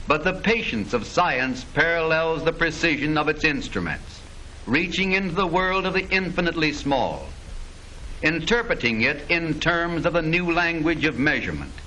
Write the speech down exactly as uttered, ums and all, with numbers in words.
But the patience of science parallels the precision of its instruments, reaching into the world of the infinitely small, interpreting it in terms of the new language of measurement.